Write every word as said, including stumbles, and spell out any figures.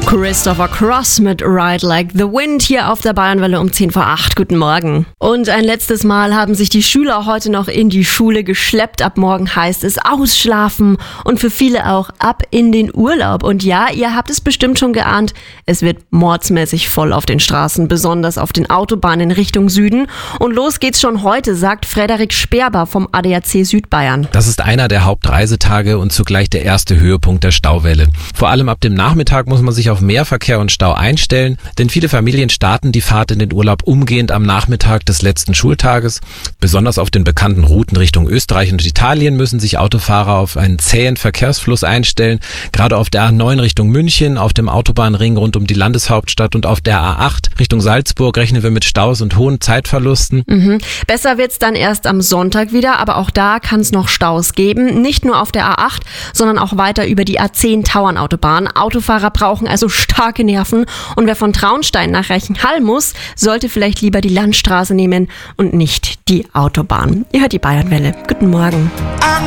Christopher Cross mit Ride Like the Wind hier auf der Bayernwelle um zehn vor acht. Guten Morgen. Und ein letztes Mal haben sich die Schüler heute noch in die Schule geschleppt. Ab morgen heißt es ausschlafen und für viele auch ab in den Urlaub. Und ja, ihr habt es bestimmt schon geahnt, es wird mordsmäßig voll auf den Straßen, besonders auf den Autobahnen in Richtung Süden. Und los geht's schon heute, sagt Frederik Sperber vom A D A C Südbayern. Das ist einer der Hauptreisetage und zugleich der erste Höhepunkt der Stauwelle. Vor allem ab dem Nachmittag muss man sich auf mehr Verkehr und Stau einstellen, denn viele Familien starten die Fahrt in den Urlaub umgehend am Nachmittag des letzten Schultages. Besonders auf den bekannten Routen Richtung Österreich und Italien müssen sich Autofahrer auf einen zähen Verkehrsfluss einstellen. Gerade auf der A neun Richtung München, auf dem Autobahnring rund um die Landeshauptstadt und auf der A acht Richtung Salzburg rechnen wir mit Staus und hohen Zeitverlusten. Mhm. Besser wird's dann erst am Sonntag wieder, aber auch da kann es noch Staus geben. Nicht nur auf der A acht, sondern auch weiter über die A zehn Tauernautobahn. Autofahrer brauchen also starke Nerven und wer von Traunstein nach Reichenhall muss, sollte vielleicht lieber die Landstraße nehmen und nicht die Autobahn. Ihr hört die Bayernwelle. Guten Morgen.